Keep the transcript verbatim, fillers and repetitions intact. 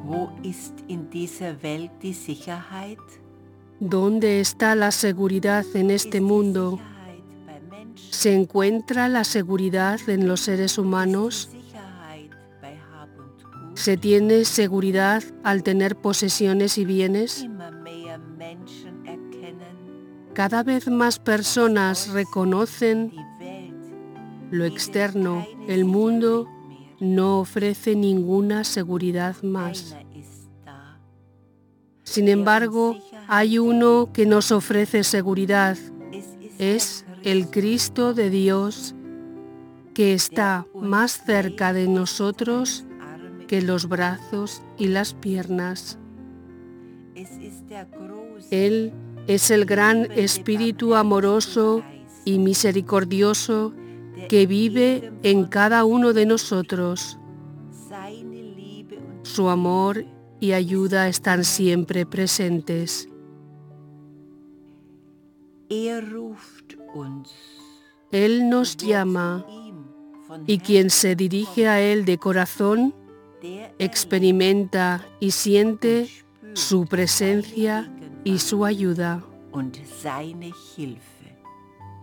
Wo ist in dieser Welt die Sicherheit? ¿Dónde está la seguridad en este mundo? ¿Se encuentra la seguridad en los seres humanos? ¿Se tiene seguridad al tener posesiones y bienes? Cada vez más personas reconocen lo externo. El mundo no ofrece ninguna seguridad más. Sin embargo, hay uno que nos ofrece seguridad. Es el Cristo de Dios, que está más cerca de nosotros que los brazos y las piernas. Él es el gran Espíritu amoroso y misericordioso que vive en cada uno de nosotros. Su amor y ayuda están siempre presentes. Él nos llama, y quien se dirige a Él de corazón experimenta y siente su presencia y su ayuda. Und seine Hilfe.